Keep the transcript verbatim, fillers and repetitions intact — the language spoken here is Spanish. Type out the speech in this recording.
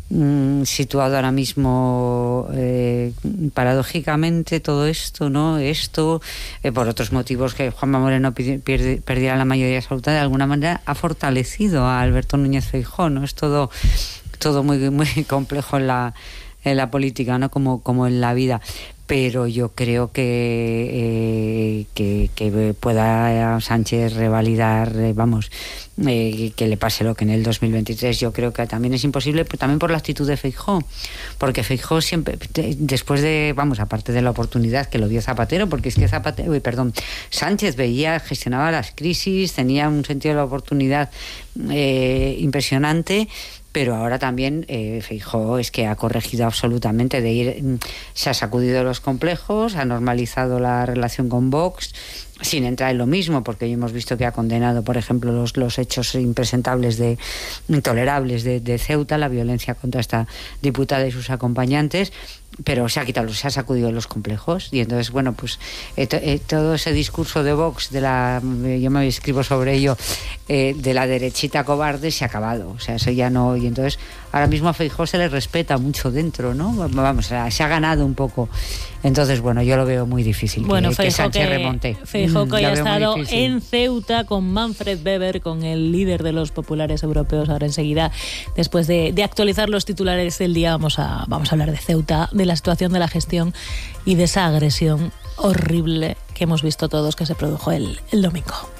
mmm, situado ahora mismo eh, paradójicamente todo esto, ¿no? Esto, eh, por otros motivos que Juanma Moreno pierde, perdiera la mayoría absoluta, de alguna manera ha fortalecido a Alberto Núñez Feijóo, ¿no? Es todo, todo muy, muy complejo en la, en la política, ¿no? Como, como en la vida. Pero yo creo que, eh, que, que pueda Sánchez revalidar, eh, vamos, eh, que le pase lo que en el dos mil veintitrés, yo creo que también es imposible, pues, también por la actitud de Feijóo, porque Feijóo siempre, después de, vamos, aparte de la oportunidad que lo dio Zapatero, porque es que Zapatero, uy, perdón, Sánchez veía, gestionaba las crisis, tenía un sentido de la oportunidad eh, impresionante. Pero ahora también eh, Feijóo es que ha corregido absolutamente de ir, se ha sacudido los complejos, ha normalizado la relación con Vox, sin entrar en lo mismo, porque hemos visto que ha condenado, por ejemplo, los, los hechos impresentables, de intolerables de, de Ceuta, la violencia contra esta diputada y sus acompañantes, pero se ha quitado, se ha sacudido los complejos. Y entonces, bueno, pues eh, eh, todo ese discurso de Vox, de la, eh, yo me escribo sobre ello, eh, de la derechita cobarde, se ha acabado. O sea, eso ya no. Y entonces, ahora mismo a Feijóo se le respeta mucho dentro, ¿no? Vamos, se ha ganado un poco. Entonces, bueno, yo lo veo muy difícil, bueno, que, Feijóo que Sánchez que, remonte. Feijóo que mm, haya estado en Ceuta con Manfred Weber, con el líder de los populares europeos. Ahora enseguida, después de, de actualizar los titulares del día, vamos a, vamos a hablar de Ceuta, de la situación de la gestión y de esa agresión horrible que hemos visto todos que se produjo el, el domingo.